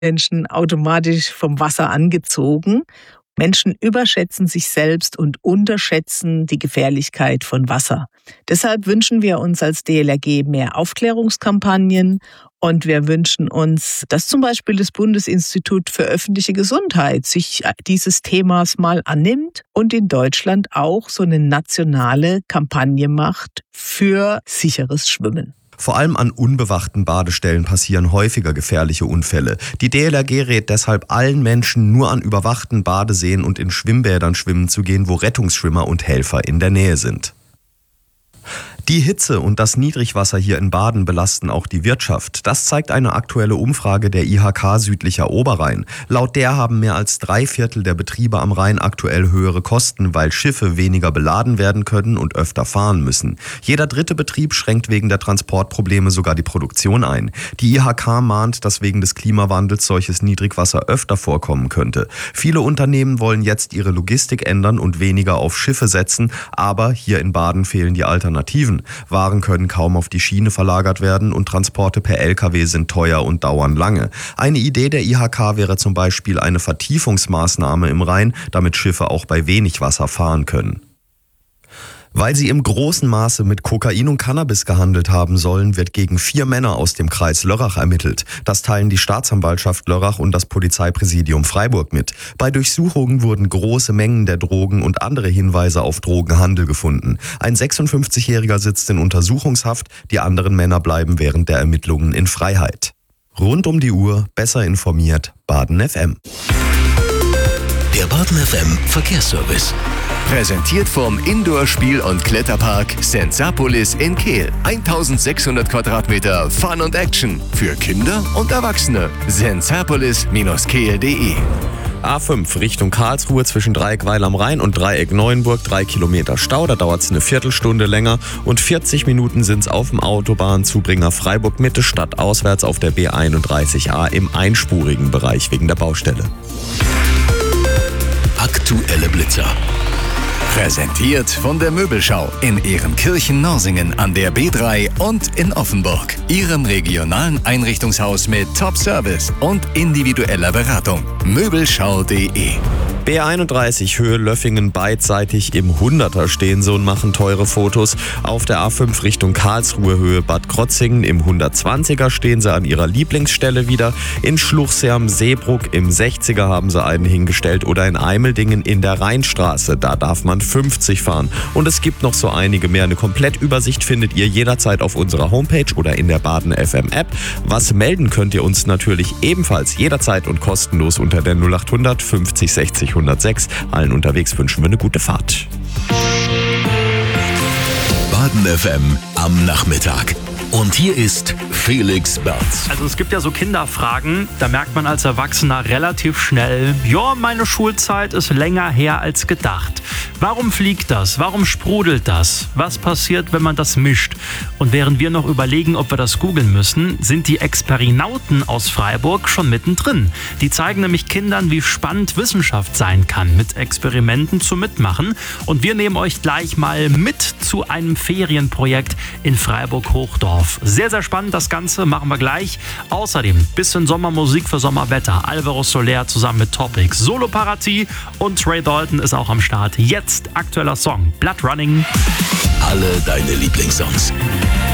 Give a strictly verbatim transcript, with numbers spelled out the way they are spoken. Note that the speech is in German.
Menschen automatisch vom Wasser angezogen. Menschen überschätzen sich selbst und unterschätzen die Gefährlichkeit von Wasser. Deshalb wünschen wir uns als D L R G mehr Aufklärungskampagnen und wir wünschen uns, dass zum Beispiel das Bundesinstitut für öffentliche Gesundheit sich dieses Themas mal annimmt und in Deutschland auch so eine nationale Kampagne macht für sicheres Schwimmen. Vor allem an unbewachten Badestellen passieren häufiger gefährliche Unfälle. Die D L R G rät deshalb allen Menschen, nur an überwachten Badeseen und in Schwimmbädern schwimmen zu gehen, wo Rettungsschwimmer und Helfer in der Nähe sind. Die Hitze und das Niedrigwasser hier in Baden belasten auch die Wirtschaft. Das zeigt eine aktuelle Umfrage der I H K Südlicher Oberrhein. Laut der haben mehr als drei Viertel der Betriebe am Rhein aktuell höhere Kosten, weil Schiffe weniger beladen werden können und öfter fahren müssen. Jeder dritte Betrieb schränkt wegen der Transportprobleme sogar die Produktion ein. Die I H K mahnt, dass wegen des Klimawandels solches Niedrigwasser öfter vorkommen könnte. Viele Unternehmen wollen jetzt ihre Logistik ändern und weniger auf Schiffe setzen, aber hier in Baden fehlen die Alternativen. Waren können kaum auf die Schiene verlagert werden und Transporte per L K W sind teuer und dauern lange. Eine Idee der I H K wäre zum Beispiel eine Vertiefungsmaßnahme im Rhein, damit Schiffe auch bei wenig Wasser fahren können. Weil sie im großen Maße mit Kokain und Cannabis gehandelt haben sollen, wird gegen vier Männer aus dem Kreis Lörrach ermittelt. Das teilen die Staatsanwaltschaft Lörrach und das Polizeipräsidium Freiburg mit. Bei Durchsuchungen wurden große Mengen der Drogen und andere Hinweise auf Drogenhandel gefunden. Ein sechsundfünfzigjähriger sitzt in Untersuchungshaft, die anderen Männer bleiben während der Ermittlungen in Freiheit. Rund um die Uhr, besser informiert, Baden F M. Der Baden F M Verkehrsservice. Präsentiert vom Indoor-Spiel- und Kletterpark Sensapolis in Kehl. eintausendsechshundert Quadratmeter Fun und Action für Kinder und Erwachsene. sensapolis Bindestrich kehl punkt de A fünf Richtung Karlsruhe zwischen Dreieckweil am Rhein und Dreieck Neuenburg, drei Kilometer Stau, da dauert es eine Viertelstunde länger und vierzig Minuten sind es auf dem Autobahnzubringer Freiburg Mitte stadtauswärts auf der B einunddreißig A im einspurigen Bereich wegen der Baustelle. Aktuelle Blitzer. Präsentiert von der Möbelschau in Ehrenkirchen-Norsingen an der B drei und in Offenburg. Ihrem regionalen Einrichtungshaus mit Top-Service und individueller Beratung. Möbelschau punkt de B einunddreißig Höhe Löffingen beidseitig im Hunderter stehen so und machen teure Fotos. Auf der A fünf Richtung Karlsruhe Höhe Bad Krotzingen im hundertzwanziger stehen sie an ihrer Lieblingsstelle wieder. In Schluchsee am Seebruck im sechziger haben sie einen hingestellt oder in Eimeldingen in der Rheinstraße. Da darf man fünfzig fahren. Und es gibt noch so einige mehr. Eine Komplettübersicht findet ihr jederzeit auf unserer Homepage oder in der Baden F M App. Was melden könnt ihr uns natürlich ebenfalls jederzeit und kostenlos unter der null achthundert fünfzig sechzig hundertsechs. Allen unterwegs wünschen wir eine gute Fahrt. Baden F M am Nachmittag. Und hier ist Felix Berz. Also es gibt ja so Kinderfragen, da merkt man als Erwachsener relativ schnell, ja, meine Schulzeit ist länger her als gedacht. Warum fliegt das? Warum sprudelt das? Was passiert, wenn man das mischt? Und während wir noch überlegen, ob wir das googeln müssen, sind die Experinauten aus Freiburg schon mittendrin. Die zeigen nämlich Kindern, wie spannend Wissenschaft sein kann, mit Experimenten zu mitmachen. Und wir nehmen euch gleich mal mit zu einem Ferienprojekt in Freiburg-Hochdorf. Sehr, sehr spannend das Ganze, machen wir gleich. Außerdem bisschen Sommermusik für Sommerwetter. Alvaro Soler zusammen mit Topic. Solo Parati und Trey Dalton ist auch am Start. Jetzt aktueller Song, Blood Running. Alle deine Lieblingssongs.